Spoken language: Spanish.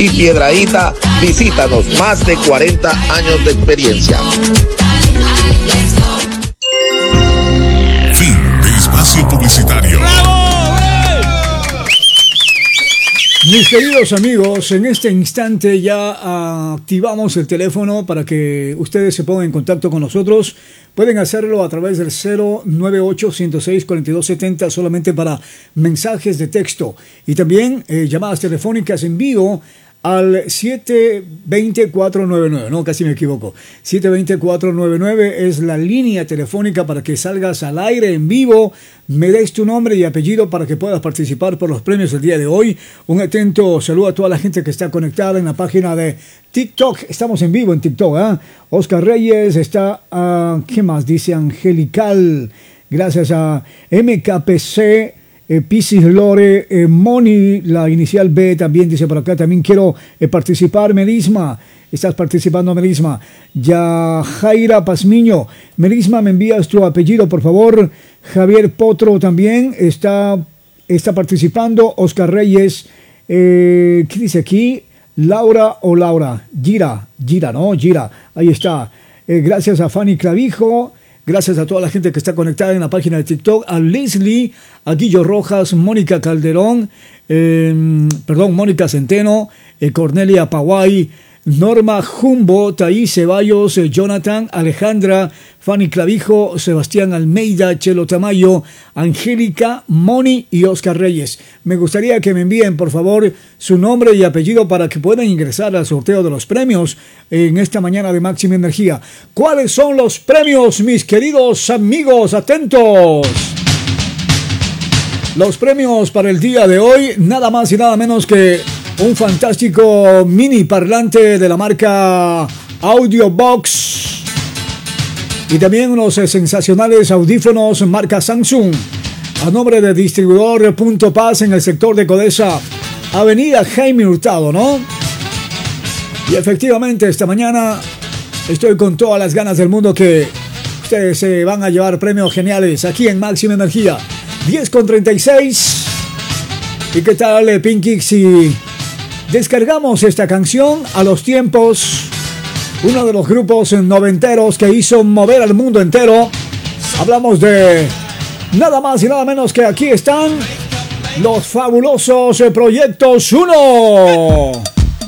y Piedradita. Visítanos, más de 40 años de experiencia. Fin de espacio publicitario. Mis queridos amigos, en este instante ya activamos el teléfono para que ustedes se pongan en contacto con nosotros. Pueden hacerlo a través del 098-106-4270 solamente para mensajes de texto. Y también llamadas telefónicas en vivo al 720-499. No, casi me equivoco. 720-499 es la línea telefónica para que salgas al aire en vivo, me des tu nombre y apellido para que puedas participar por los premios del día de hoy. Un atento saludo a toda la gente que está conectada en la página de TikTok. Estamos en vivo en TikTok, ¿eh? Oscar Reyes está, ¿qué más? Dice Angelical. Gracias a MKPC. Piscis Lore, Moni, la inicial B también dice por acá, también quiero participar. Melisma, estás participando, Melisma. Yajaira Pazmiño, Melisma, me envías tu apellido por favor. Javier Potro también está participando. Oscar Reyes, ¿qué dice aquí? Laura, Gira, ¿no? Gira, ahí está. Gracias a Fanny Clavijo. Gracias a toda la gente que está conectada en la página de TikTok, a Leslie, a Guillo Rojas, Mónica Calderón, Mónica Centeno, Cornelia Paguay, Norma Jumbo, Taí Ceballos, Jonathan, Alejandra, Fanny Clavijo, Sebastián Almeida, Chelo Tamayo, Angélica, Moni y Oscar Reyes. Me gustaría que me envíen, por favor, su nombre y apellido para que puedan ingresar al sorteo de los premios en esta mañana de Máxima Energía. ¿Cuáles son los premios, mis queridos amigos? Atentos. Los premios para el día de hoy, nada más y nada menos que un fantástico mini parlante de la marca Audiobox y también unos sensacionales audífonos marca Samsung a nombre de distribuidor Punto Paz en el sector de Codesa, avenida Jaime Hurtado, ¿no? Y efectivamente esta mañana estoy con todas las ganas del mundo que ustedes se van a llevar premios geniales aquí en Máxima Energía. 10:36. ¿Y qué tal, Pinky, si descargamos esta canción a los tiempos? Uno de los grupos noventeros que hizo mover al mundo entero. Hablamos de nada más y nada menos que aquí están los fabulosos Proyectos 1.